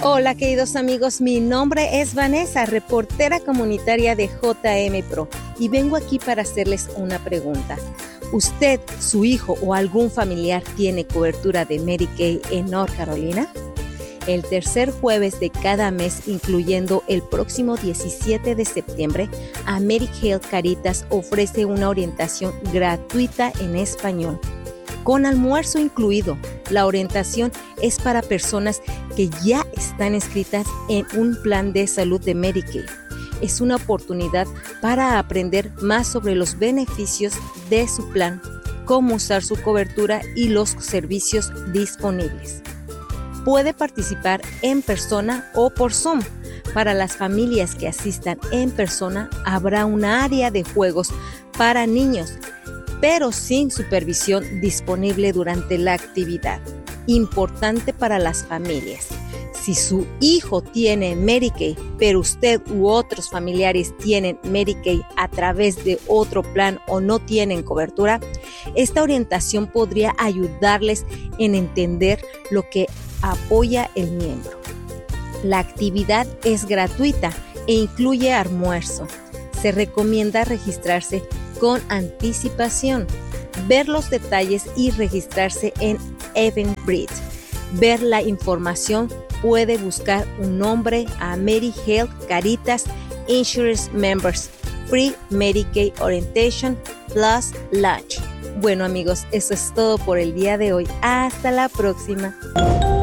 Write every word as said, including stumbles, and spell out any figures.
Hola queridos amigos, mi nombre es Vanessa, reportera comunitaria de J M Pro, y vengo aquí para hacerles una pregunta. ¿Usted, su hijo o algún familiar tiene cobertura de Medicaid en North Carolina? El tercer jueves de cada mes, incluyendo el próximo diecisiete de septiembre, AmeriHealth Caritas ofrece una orientación gratuita en español, con almuerzo incluido. La orientación es para personas que ya están inscritas en un plan de salud de Medicaid. Es una oportunidad para aprender más sobre los beneficios de su plan, cómo usar su cobertura y los servicios disponibles. Puede participar en persona o por Zoom. Para las familias que asistan en persona, habrá un área de juegos para niños, pero sin supervisión disponible durante la actividad. Importante para las familias: si su hijo tiene Medicaid, pero usted u otros familiares tienen Medicaid a través de otro plan o no tienen cobertura, esta orientación podría ayudarles en entender lo que apoya el miembro. La actividad es gratuita e incluye almuerzo. Se recomienda registrarse con anticipación, ver los detalles y registrarse en Eventbrite. Ver la información, puede buscar un nombre: AmeriHealth Caritas Insurance Members Free Medicaid Orientation Plus Lunch. Bueno amigos, eso es todo por el día de hoy. Hasta la próxima.